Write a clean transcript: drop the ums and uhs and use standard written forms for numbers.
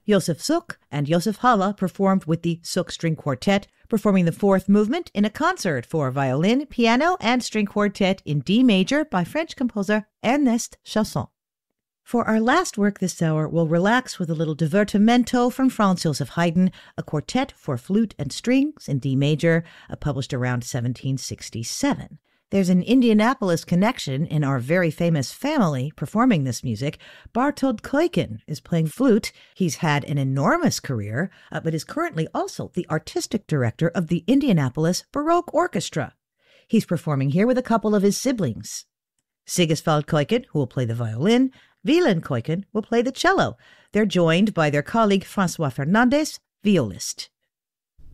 Josef Suk and Josef Halle performed with the Suk String Quartet, performing the fourth movement in a concert for violin, piano, and string quartet in D major by French composer Ernest Chausson. For our last work this hour, we'll relax with a little divertimento from Franz Joseph Haydn, a quartet for flute and strings in D major, published around 1767. There's an Indianapolis connection in our very famous family performing this music. Bartold Keuken is playing flute. He's had an enormous career, but is currently also the artistic director of the Indianapolis Baroque Orchestra. He's performing here with a couple of his siblings. Sigisvald Keuken, who will play the violin, Wieland Keuken will play the cello. They're joined by their colleague François Fernandez, violist.